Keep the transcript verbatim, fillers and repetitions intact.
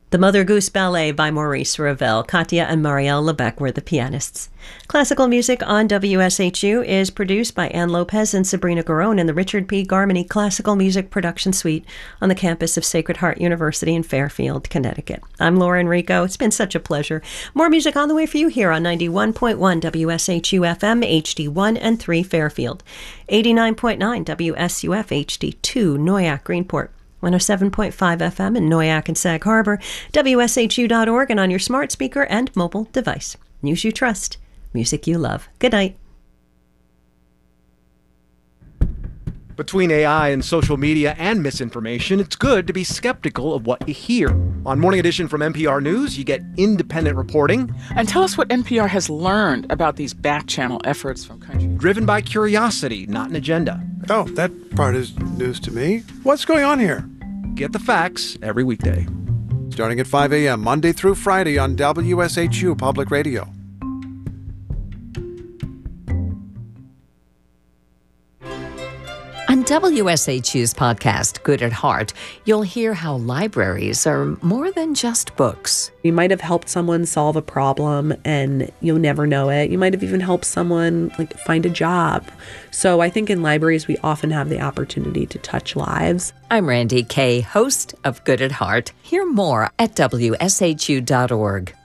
The Mother Goose Ballet by Maurice Ravel. Katya and Marielle Lebec were the pianists. Classical music on W S H U is produced by Ann Lopez and Sabrina Garone in the Richard P. Garmany Classical Music Production Suite on the campus of Sacred Heart University in Fairfield, Connecticut. I'm Laura Enrico. It's been such a pleasure. More music on the way for you here on ninety-one point one W S H U F M, H D one and three Fairfield, eighty-nine point nine W S U F H D two Noyak Greenport, one oh seven point five F M in Noyak and Sag Harbor, W S H U dot org, and on your smart speaker and mobile device. News you trust, music you love. Good night. Between A I and social media and misinformation, it's good to be skeptical of what you hear. On Morning Edition from N P R News, you get independent reporting. And tell us what N P R has learned about these back-channel efforts from countries. Driven by curiosity, not an agenda. Oh, that part is news to me. What's going on here? Get the facts every weekday. Starting at five a.m. Monday through Friday on W S H U Public Radio. On W S H U's podcast, Good at Heart, you'll hear how libraries are more than just books. You might have helped someone solve a problem and you'll never know it. You might have even helped someone like find a job. So I think in libraries, we often have the opportunity to touch lives. I'm Randy Kay, host of Good at Heart. Hear more at W S H U dot org.